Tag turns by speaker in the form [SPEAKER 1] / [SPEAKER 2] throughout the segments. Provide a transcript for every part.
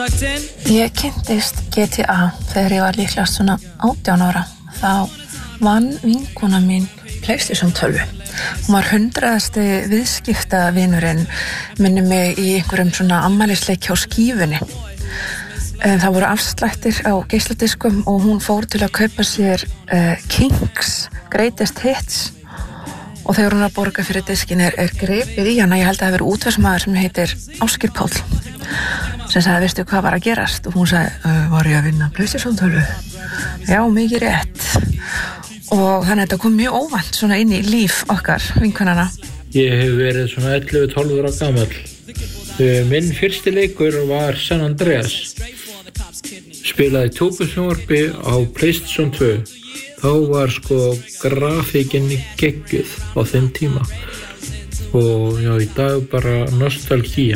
[SPEAKER 1] Ég kynntist GTA þegar ég var líklegast svona 18 ára. Þá vann vinkona mín PlayStation 12. Hún var 100. viðskiptavinurinn minni mig í einhverjum svona ammælisleik hjá Skífunni. Það voru afslættir á geisladiskum og hún fór til að kaupa sér Kings Greatest Hits og þegar hún var að borga fyrir diskin er gripið í hana. Ég held að það hafi verið útvegsmaður sem heitir Ásgeir Páll sem sagði, veistu hvað var að gerast? Og hún sagði, var ég að vinna PlayStation 12? Já, mikið rétt. Og þannig að þetta kom mjög óvænt svona inn í líf okkar vinkonanna.
[SPEAKER 2] Ég hef verið svona 11-12 ára gamall. Minn fyrsti leikur var San Andreas. Spilaði tókusjónvarpi á PlayStation 2. Þá var grafíkin geggjuð á þeim tíma. Og já, í dag bara nostalgía.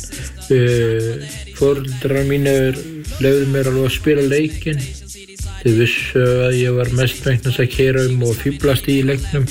[SPEAKER 2] Foreldrar mínir leyfðu mér alveg að spila leikinn. Þau vissu að ég var mestmegnis að keyra og fíblast í leiknum.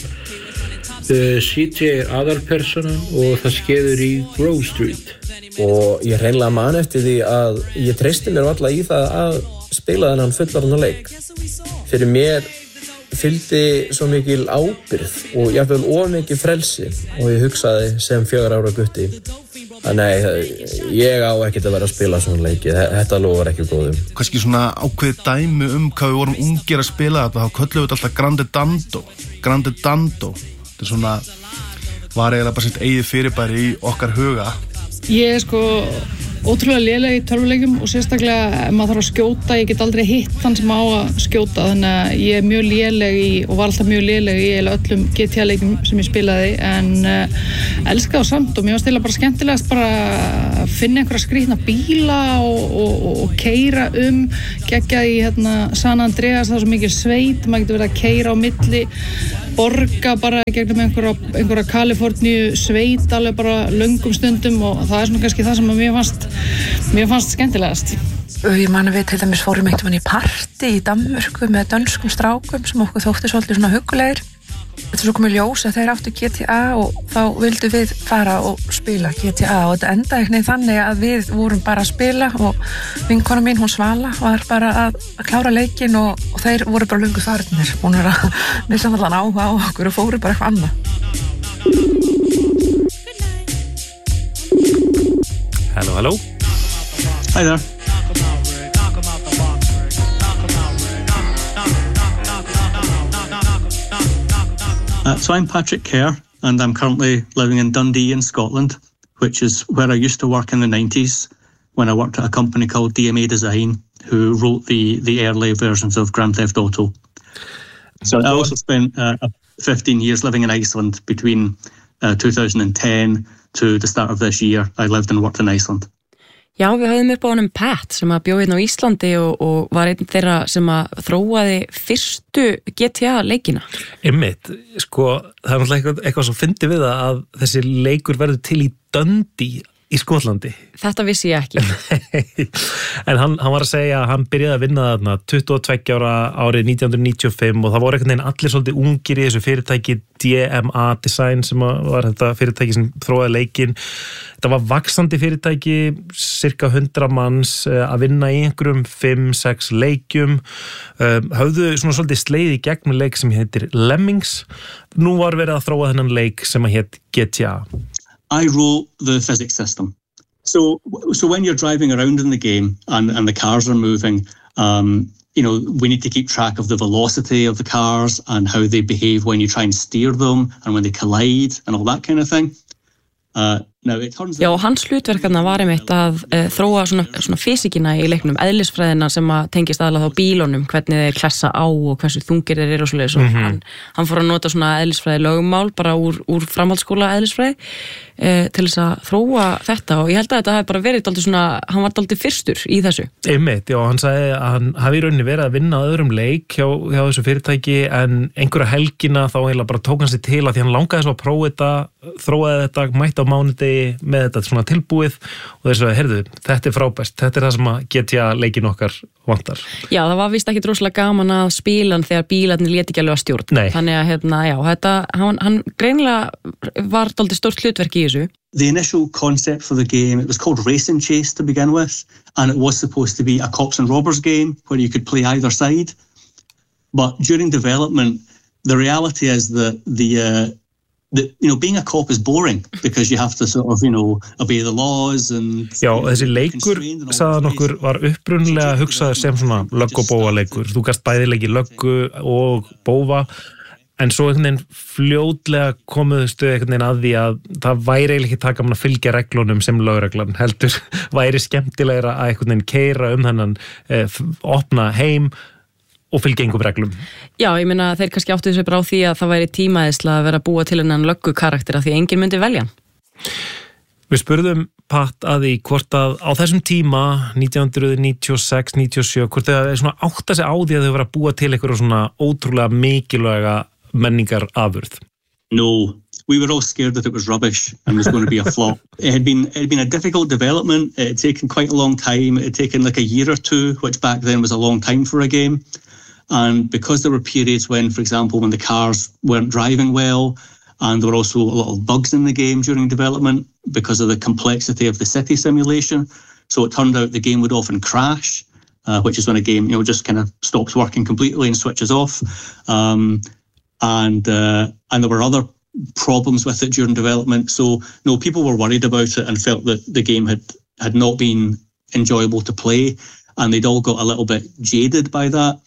[SPEAKER 2] CJ aðalpersonan og það skeður í Grove Street.
[SPEAKER 3] Og ég hreinlega man eftir því að ég treysti mér varla í það að spila þennan fullorðna leik. Fyrir mér fylgdi svo mikil ábyrgð og jafnvel of mikið frelsi og ég hugsaði sem 4 ára gutti að nei, ég á ekkert að vera að spila svona leiki, þetta lofar ekki góðum.
[SPEAKER 4] Kannski svona ákveðið dæmi hvað við vorum ungir að spila þetta, þá köllum við þetta alltaf Grande Dando. Þetta svona var eiginlega bara sitt eigið fyrirbæri í okkar huga.
[SPEAKER 5] Ég ótrúlega léleg í tölvuleikjum og sérstaklega ef maður þarf að skjóta, ég get aldrei hitt þann sem á að skjóta, þannig að ég er mjög léleg í og var alltaf mjög léleg í öllum GTA-leikjum sem ég spilaði en elska þá samt og mér var stila bara skemmtilegast bara að finna einhverja skrýtna bíla og keyra geggja í San Andreas, það er svo mikið sveit, maður getur verið að keyra á milli borga bara gegnum einhverja Kaliforníu sveit alveg bara löngum stundum og það er svona kannski það sem mér fannst skemmtilegast.
[SPEAKER 1] Ég man að við til dæmis fórum einhvern veginn í partí í Danmörku með dönskum strákum sem okkur þótti svolítið svona huggulegir. Þetta svo komið ljós að þeir áttu GTA og þá vildu við fara og spila GTA og þetta endaði einhvern veginn þannig að við vorum bara að spila og vinkona mín, hún Svala, var bara að klára leikinn og þeir voru bara löngu farnir. Hún var að missa allan áhuga á okkur og fóru bara eitthvað annað.
[SPEAKER 6] Hello.
[SPEAKER 7] Hi there. So I'm Patrick Kerr, and I'm currently living in Dundee in Scotland, which is where I used to work in the 90s when I worked at a company called DMA Design, who wrote the early versions of Grand Theft Auto. So I also spent 15 years living in Iceland between 2010 to the start of this year. I lived and worked in Iceland.
[SPEAKER 8] Já, við höfðum upp á honum Pat sem að bjó hérna á Íslandi og var einn þeirra sem að þróaði fyrstu GTA-leikina.
[SPEAKER 6] Einmitt, það er náttúrulega eitthvað sem fyndi við að þessi leikur verður til í Dundee í Skotlandi.
[SPEAKER 8] Þetta vissi ég ekki.
[SPEAKER 6] En hann var að segja að hann byrjaði að vinna þarna 22 ára árið 1995 og það voru einhvern veginn allir svolítið ungir í þessu fyrirtæki DMA Design sem var þetta fyrirtæki sem þróaði leikinn. Þetta var vaxandi fyrirtæki, cirka 100 manns að vinna í einhverjum 5-6 leikjum. Höfðu svona svolítið sleið í gegn með leik sem heitir Lemmings. Nú var verið að þróa þennan leik sem að hét GTA.
[SPEAKER 7] I wrote the physics system. So when you're driving around in the game and the cars are moving, we need to keep track of the velocity of the cars and how they behave when you try and steer them and when they collide and all that kind of thing.
[SPEAKER 8] Já, hans hlutverkarna var einmitt að þróa svona fysikina í leiknum, eðlisfræðina sem að tengist aðalega þá bílunum, hvernig þeir klessa á og hversu þungir þeir eru og svoleiðis og hann fór að nota svona eðlisfræði lögumál bara úr framhaldsskóla eðlisfræði til þess að þróa þetta og ég held að þetta hafi bara verið dálítið svona, hann var dálítið fyrstur í þessu.
[SPEAKER 6] Einmitt, já, hann sagði að hann hafi í rauninni verið að vinna á öðrum leik hjá þessu fyrirtæki en einhverja helgina þá heila bara tók hann sig til að því hann langaði svo að prófa þetta, þróaði þetta, mætti á mánudegi með þetta svona tilbúið og þeir sagði, heyrðu, þetta frábært, þetta það sem að GTA leikin okkar vantar.
[SPEAKER 8] Já, það var vist ekki rosalega gaman að spila hann þegar bílarnir léti ekki alveg að stjórn.
[SPEAKER 6] Nei.
[SPEAKER 8] Þannig að hann greinilega var dálítið stórt hlutverk í þessu.
[SPEAKER 7] The initial concept for the game, it was called Race and Chase to begin with, and it was supposed to be a cops and robbers game where you could play either side. But during development, the reality is that being a cop is boring because you have to sort of, obey the laws and...
[SPEAKER 6] Já, þessi leikur, sagðan okkur, var upprunlega hugsaður sem svona lögg og bófa leikur. Þú gast bæði leiki löggu og bófa, en svo einhvern veginn fljótlega komuðustu einhvern veginn að því að það væri eiginlega ekki taka mann að fylgja reglunum sem lögreglan heldur, væri skemmtilegra að einhvern veginn keyra þennan opna heim og fylgja einhverjum reglum.
[SPEAKER 8] Já, ég meina þeir kannski áttu þessu bara á því að það væri tímaðisla að vera að búa til hennan löggu karaktera því enginn myndi velja.
[SPEAKER 6] Við spurðum Pat að því hvort að á þessum tíma 1996-97 hvort þau svona átta sig á því að þau vera að búa til einhverja svona ótrúlega mikilvæga menningar afurð.
[SPEAKER 7] No, we were all scared that it was rubbish and was going to be a flop. It had been a difficult development. It had taken quite a long time. It had taken like a year or two, which back then was a long time for a game. And because there were periods when, for example, when the cars weren't driving well, and there were also a lot of bugs in the game during development because of the complexity of the city simulation. So it turned out the game would often crash, which is when a game, just kind of stops working completely and switches off. And there were other problems with it during development. So no, people were worried about it and felt that the game had not been enjoyable to play, and they'd all got a little bit jaded by that.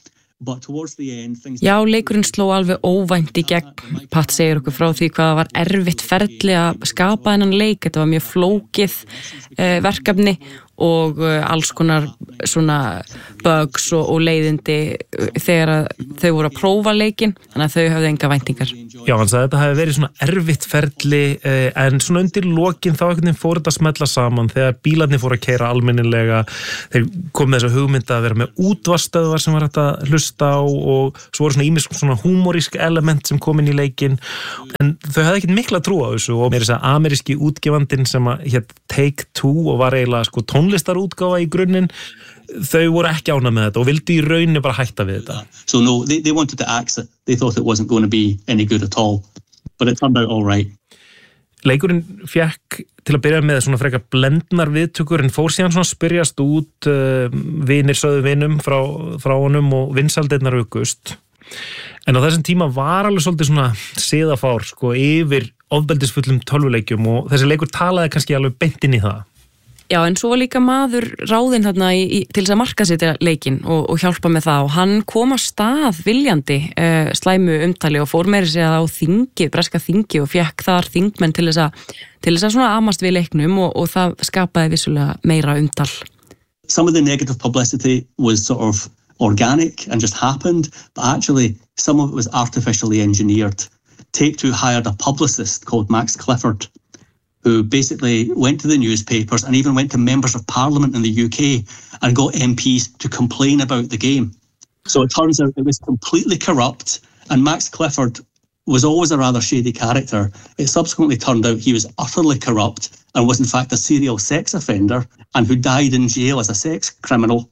[SPEAKER 8] Já, leikurinn sló alveg óvænt í gegn. Pat segir okkur frá því hvað var erfitt ferli að skapa þennan leik. Þetta var mjög flókið verkefni og alls konar svona bugs og leiðindi þegar þau voru að prófa leikinn, þannig að þau hafði enga væntingar.
[SPEAKER 6] Já, hann sagði að þetta hefði verið svona erfitt ferli en svona undir lokin þá einhvern veginn fór þetta að smetla saman þegar bílarnir fóru að keyra almennilega, þeir kom með þessa hugmynda að vera með útvarpsstöðvar sem var hægt að hlusta á og svo voru svona ýmis svona húmorísk element sem kom inn í leikinn, en þau hefði ekkert mikla trú á þessu og meira þess að ameríski útgefandinn sem hét Take Two og var eiginlega sko tónlistarútgáfa í grunninn, þau voru ekki ánægð með þetta og vildi í rauninni bara hætta við þetta.
[SPEAKER 7] So no, they wanted to axe it. They thought it wasn't going to be any good at all. But it turned out all right.
[SPEAKER 6] Leikurinn fekk til að byrja með svona frekar blendnar viðtökur en fór síðan svona spyrjast út vinir sögðu vinum frá honum og vinsaldirnar aukust. En á þessum tíma var alveg svolítið svona siðafár sko yfir ofbeldisfullum tölvuleikjum og þessi leikur talaði kannski alveg beint inn í það.
[SPEAKER 8] Já, en svo var líka maður ráðinn þarna til þess að markaðsetja leikinn og hjálpa með það og hann kom að stað viljandi slæmu umtali og fór meira sig að á þingi, breska þingi og fekk þar þingmenn til þess að svona amast við leiknum og það skapaði vissulega meira umtal.
[SPEAKER 7] Some of the negative publicity was sort of organic and just happened, but actually some of it was artificially engineered. Take-Two hired a publicist called Max Clifford, who basically went to the newspapers and even went to members of parliament in the UK and got MPs to complain about the game. So it turns out it was completely corrupt, and Max Clifford was always a rather shady character. It subsequently turned out he was utterly corrupt and was in fact a serial sex offender and who died in jail as a sex criminal.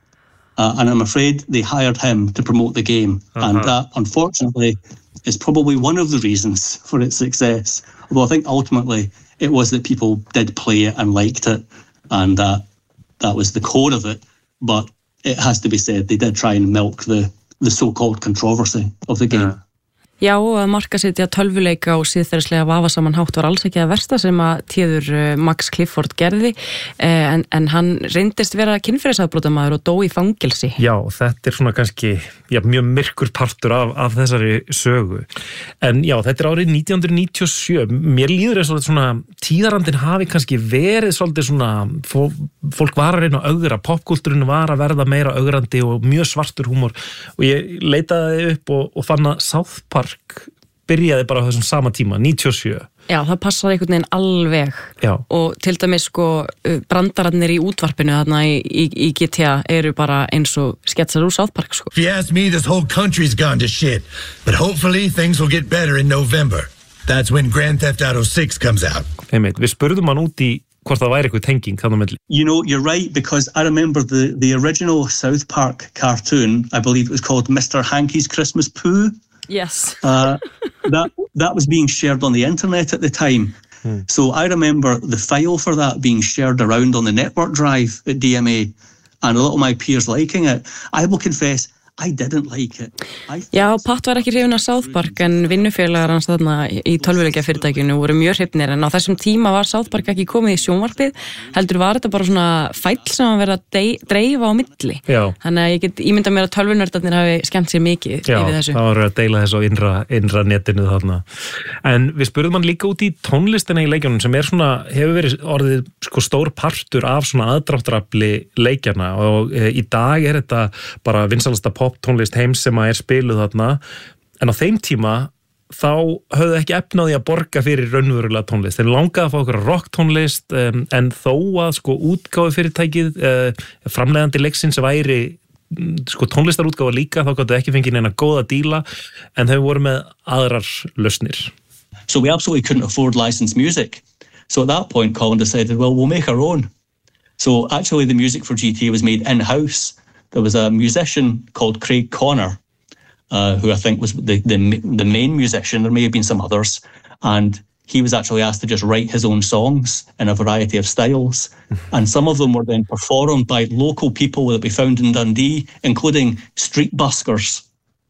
[SPEAKER 7] And I'm afraid they hired him to promote the game. And that, unfortunately, is probably one of the reasons for its success. Although I think ultimately it was that people did play it and liked it, and that was the core of it. But it has to be said, they did try and milk the so-called controversy of the game.
[SPEAKER 8] Já, og að markasetja tölvuleika og siðferðislega vafasaman hátt var alls ekki að versta sem að tíður Max Clifford gerði, en hann reyndist vera kynferðisafbrotamaður og dó í fangelsi.
[SPEAKER 6] Já, þetta svona kannski mjög myrkur partur af þessari sögu. En já, þetta árið 1997. Mér líður eins og svona tíðarandinn hafi kannski verið svolítið svona, fólk var að reyna að ögra, popkúltúrin var að verða meira ögrandi og mjög svartur húmor og ég leitaði upp og fann að South Park byrjaði bara á þessum sama tíma, 97.
[SPEAKER 8] Já, það passaði einhvern veginn alveg.
[SPEAKER 6] Já.
[SPEAKER 8] Og til dæmis sko brandararnir í útvarpinu þarna í GTA eru bara eins og sketsar úr South Park sko.
[SPEAKER 9] If you ask me, this whole country's gone to shit, but hopefully things will get better in November. That's when Grand Theft Auto 6 comes out.
[SPEAKER 6] Einmitt, við spurðum hann út í hvort það væri eitthvað tenging þarna á milli.
[SPEAKER 7] You know, you're right, because I remember the original South Park cartoon, I believe it was called Mr. Hankey's Christmas Poo.
[SPEAKER 8] Yes.
[SPEAKER 7] That was being shared on the internet at the time. So I remember the file for that being shared around on the network drive at DMA and a lot of my peers liking it. I will confess, I didn't like it.
[SPEAKER 8] Já, Pat var ekki hrifinn af South Park en vinnufélagar hans þarna í tölvuleikjafyrirtækinu voru mjög hrifnir en á þessum tíma var South Park ekki komið í sjónvarpið, heldur var þetta bara svona fæll sem að vera að dreifa á milli.
[SPEAKER 6] Já. Þannig
[SPEAKER 8] að ég get ímyndað mér að tölvunördarnir hafi skemmt sér mikið yfir þessu.
[SPEAKER 6] Já, það var að deila þessu á innra netinu þarna. En við spurðum hann líka út í tónlistina í leikjunum sem svona, hefur verið orðið stór partur af svona aðdráttarafli leikjana og í dag þetta bara vinsalasta poptónlist heims sem að spiluð þarna, en á þeim tíma þá höfðu ekki efni á því að borga fyrir raunverulega tónlist. Þeir langaði að fá okkur rocktónlist en þó að útgáfu fyrirtækið framleiðandi leiksins væri tónlistarútgáfa líka, þá gáttu ekki fengið neina góða díla en þau voru með aðrar lausnir.
[SPEAKER 7] So we absolutely couldn't afford licensed music. So at that point Colin decided, well, we'll make our own. So actually the music for GTA was made in-house. There was a musician called Craig Connor, who I think was the main musician. There may have been some others. And he was actually asked to just write his own songs in a variety of styles. And some of them were then performed by local people that we found in Dundee, including street buskers.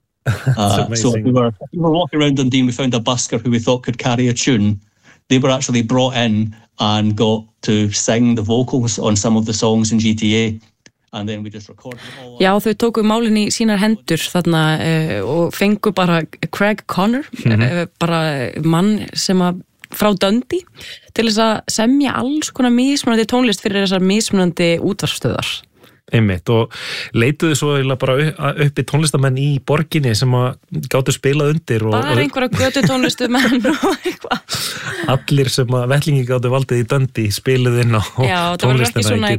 [SPEAKER 7] So if we were walking around Dundee and we found a busker who we thought could carry a tune, they were actually brought in and got to sing the vocals on some of the songs in GTA. And then we just recorded it all.
[SPEAKER 8] Já, þau tóku málin í sínar hendur þarna og fengu bara Craig Connor, bara mann sem að frá Dundee til þess að semja alls konar mismunandi tónlist fyrir þessar mismunandi útvarpsstöðar.
[SPEAKER 6] Einmitt, og leituðu svo bara uppi tónlistamenn í borginni sem að gátu spilað undir
[SPEAKER 8] bara einhverja götu tónlistumenn og eitthvað.
[SPEAKER 6] Allir sem að vellingi gátu valdið í Dundee spiluðu inn á tónlistina.
[SPEAKER 8] Já, það var ekki svona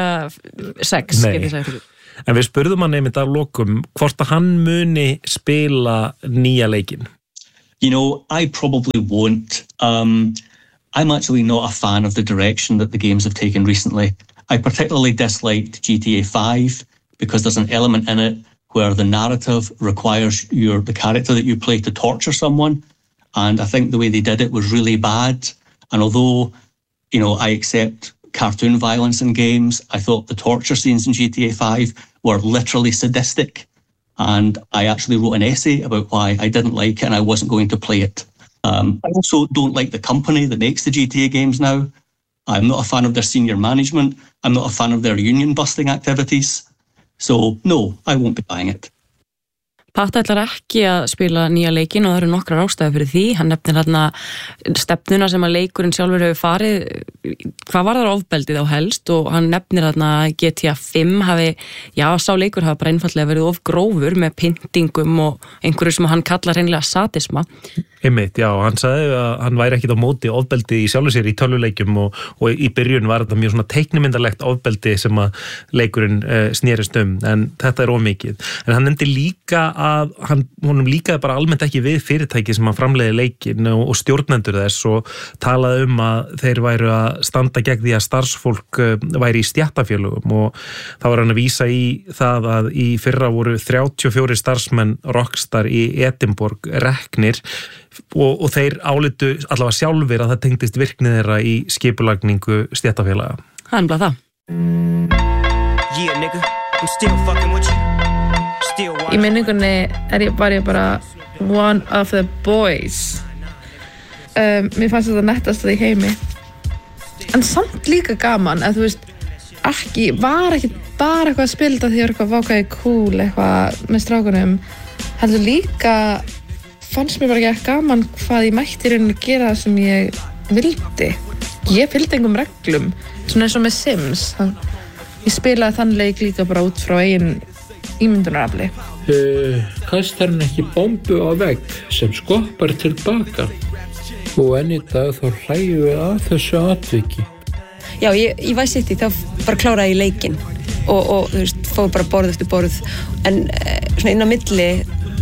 [SPEAKER 8] GTA 6 getið sagt.
[SPEAKER 6] En við spurðum hann einmitt að lokum hvort að hann muni spila nýja leikinn.
[SPEAKER 7] You know, I probably won't. I'm actually not a fan of the direction that the games have taken recently. I particularly disliked GTA 5 because there's an element in it where the narrative requires the character that you play to torture someone. And I think the way they did it was really bad. And although, you know, I accept cartoon violence in games, I thought the torture scenes in GTA 5 were literally sadistic. And I actually wrote an essay about why I didn't like it and I wasn't going to play it. I also don't like the company that makes the GTA games now. I'm not a fan of their senior management. I'm not a fan of their union busting activities. So, no, I won't be buying it.
[SPEAKER 8] Pat ætlar ekki að spila nýja leikinn og það eru nokkrar ástæður fyrir því. Hann nefnir hérna stefnuna sem að leikurinn sjálfur hefur farið, hvað var það ofbeldið á helst og hann nefnir hérna GTA 5 hafi, já, sá leikur hafa bara einfallega verið of grófur með pyntingum og einhverju sem hann kallar hreinlega sadisma.
[SPEAKER 6] Einmitt, já, hann sagði að hann væri ekkit á móti ofbeldi í sjálfu sér í tölvuleikjum og í byrjun var þetta mjög svona teiknimyndalegt ofbeldi sem að leikurinn snerist en þetta er of mikið. En hann nefndi líka að honum líkaði bara almennt ekki við fyrirtæki sem hann framleiði leikinn og stjórnendur þess og talaði að þeir væru að standa gegn því að starfsfólk væri í stéttarfélögum og þá var hann að vísa í það að í fyrra voru 34 starfsmenn Rockstar í Edinborg reknir og þeir álitu allavega sjálfir að það tengdist virkni þeirra í skipulagningu stéttarfélaga.
[SPEAKER 8] Það er bara það.
[SPEAKER 10] Yeah, nigga, I'm still fucking with you.
[SPEAKER 1] Í minningunni var ég bara one of the boys. Mér fannst þetta nettast í heimi. En samt líka gaman að þú veist, var ekki bara eitthvað að spilda því að eitthvað vákaði cool eitthvað með strákunum. Heldur líka fannst mér bara ekki gaman hvað ég mætti rauninni gera það sem ég vildi. Ég fylgdi engum reglum, svona eins og með Sims. Ég spilaði þann leik líka bara út frá eigin ímyndunarafli.
[SPEAKER 2] Kastar hann ekki bombu á vegg sem skoppar tilbaka og enn í dag þá hlæjum við að þessu atviki.
[SPEAKER 11] Já, í Vice City þá bara kláraði ég leikinn og þú veist, fóðu bara borð eftir borð en svona inn á milli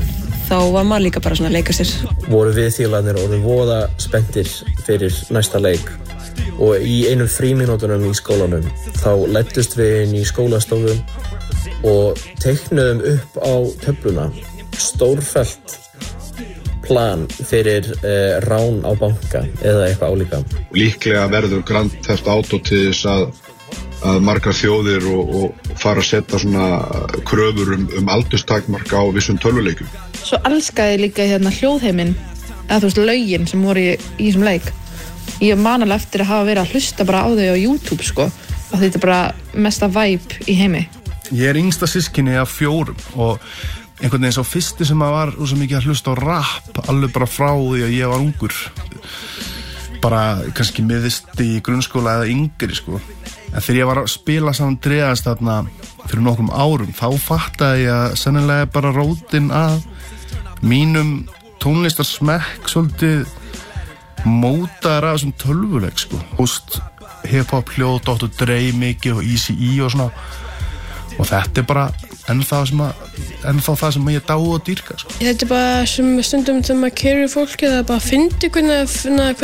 [SPEAKER 11] þá var maður líka bara svona að leika sér.
[SPEAKER 3] Voru við félagarnir orðin voða spenntir fyrir næsta leik og í einum frímínútunum í skólanum þá læddust við inn í skólastofum og teiknuðum upp á töfluna stórfellt plan fyrir rán á banka eða eitthvað álíka.
[SPEAKER 12] Líklega verður Grand Theft Auto til þess að margar þjóðir og fara að setja svona kröfur aldurstakmark á vissum tölvuleikjum.
[SPEAKER 5] Svo elskaði ég líka hljóðheiminn, eða þú veist lögin sem voru í þessum leik. Ég man alveg eftir að hafa verið að hlusta bara á þau á YouTube sko, og þetta bara mesta vibe í heimi.
[SPEAKER 4] Ég yngsta systkini af 4 og einhvern veginn sá fyrsti sem var svo mikið að hlusta á rap alveg bara frá því að ég var ungur. Bara kannski miðisti í grunnskóla eða yngri sko. En þegar ég var að spila San Andreas þarna fyrir nokkrum árum, þá fattaði ég að sennilega bara rótin að mínum tónlistarsmekk svolítið mótaður af þessum tölvuleik sko. Hip-hop hljóð, Dr. Dre mikið og Eazy-E og svona. Og þetta bara ennþá það sem ég dái og dýrka sko.
[SPEAKER 13] Þetta bara sem stundum þegar maður keyrir fólki, það bara fyndi hvernig